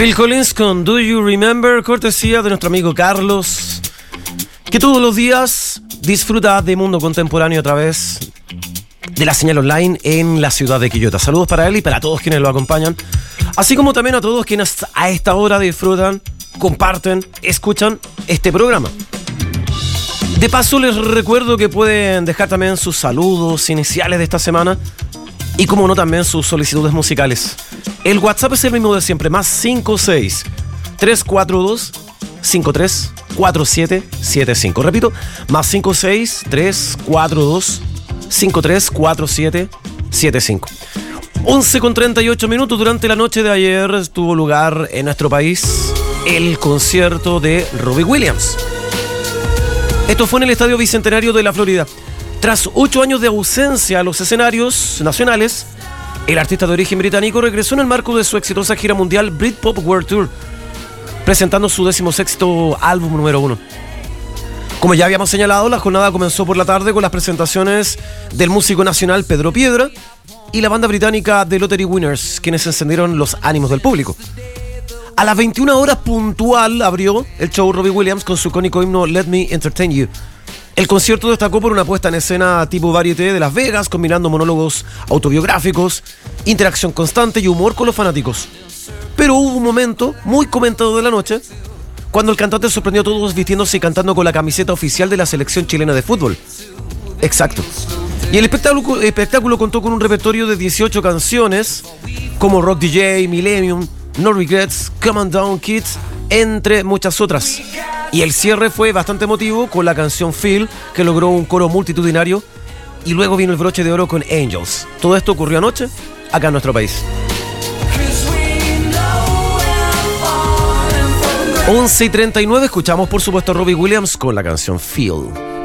Phil Collins con Do You Remember, cortesía de nuestro amigo Carlos, que todos los días disfruta de Mundo Contemporáneo a través de la señal online en la ciudad de Quillota. Saludos para él y para todos quienes lo acompañan, así como también a todos quienes a esta hora disfrutan, comparten, escuchan este programa. De paso les recuerdo que pueden dejar también sus saludos iniciales de esta semana y como no también sus solicitudes musicales. El WhatsApp es el mismo de siempre, más 56 342 534775. Repito, más 56 342 534775. 11:38 durante la noche de ayer tuvo lugar en nuestro país el concierto de Robbie Williams. Esto fue en el Estadio Bicentenario de la Florida. Tras 8 años de ausencia a los escenarios nacionales, el artista de origen británico regresó en el marco de su exitosa gira mundial Britpop World Tour, presentando su 16º álbum número 1. Como ya habíamos señalado, la jornada comenzó por la tarde con las presentaciones del músico nacional Pedro Piedra y la banda británica The Lottery Winners, quienes encendieron los ánimos del público. A las 21 horas puntual abrió el show Robbie Williams con su icónico himno Let Me Entertain You. El concierto destacó por una puesta en escena tipo varieté de Las Vegas, combinando monólogos autobiográficos, interacción constante y humor con los fanáticos. Pero hubo un momento muy comentado de la noche, cuando el cantante sorprendió a todos vistiéndose y cantando con la camiseta oficial de la selección chilena de fútbol. Exacto. Y el espectáculo contó con un repertorio de 18 canciones, como Rock DJ, Millennium, No Regrets, Come On Down Kids, entre muchas otras. Y el cierre fue bastante emotivo con la canción Feel, que logró un coro multitudinario, y luego vino el broche de oro con Angels. Todo esto ocurrió anoche, acá en nuestro país. 11:39, escuchamos por supuesto a Robbie Williams con la canción Feel.